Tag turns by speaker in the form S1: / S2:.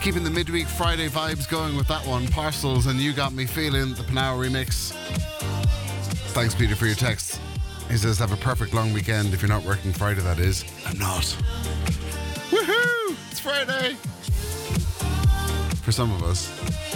S1: Keeping the midweek Friday vibes going with that one. Parcels and You Got Me Feeling, the Panawa remix. Thanks, Peter, for your text. He says, have a perfect long weekend if you're not working Friday, that is. I'm not. Woohoo! It's Friday! For some of us.